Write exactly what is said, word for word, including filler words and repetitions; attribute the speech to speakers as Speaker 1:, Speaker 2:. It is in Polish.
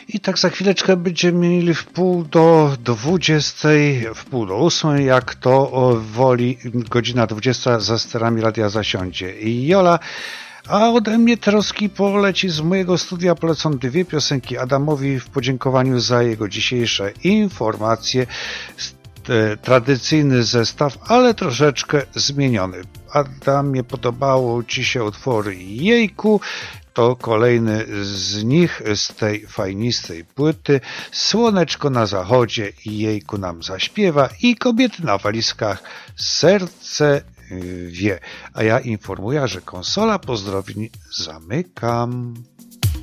Speaker 1: I tak za chwileczkę będziemy mieli w pół do dwudziestej, w pół do ósmej, jak to woli, godzina dwudziesta za sterami radia zasiądzie. I Jola, a ode mnie troski poleci z mojego studia. Polecą dwie piosenki Adamowi w podziękowaniu za jego dzisiejsze informacje. Tradycyjny zestaw, ale troszeczkę zmieniony. Adamie, podobało Ci się utwory Jejku? To kolejny z nich, z tej fajnistej płyty. Słoneczko na zachodzie i Jejku nam zaśpiewa i Kobiety na walizkach serce wie. A ja informuję, że konsola pozdrowień zamykam.